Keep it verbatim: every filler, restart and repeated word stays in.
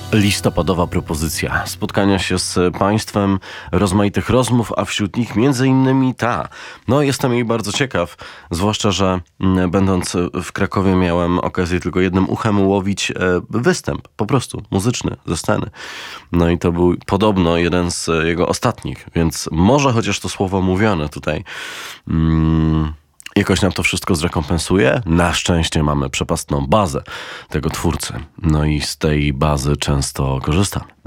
Listopadowa propozycja spotkania się z państwem, rozmaitych rozmów, a wśród nich między innymi ta. No jestem jej bardzo ciekaw, zwłaszcza, że mm, będąc w Krakowie miałem okazję tylko jednym uchem ułowić e, występ, po prostu muzyczny ze sceny. No i to był podobno jeden z jego ostatnich, więc może chociaż to słowo mówione tutaj mm, jakoś nam to wszystko zrekompensuje. Na szczęście mamy przepastną bazę tego twórcy. No i z tej bazy często korzystam.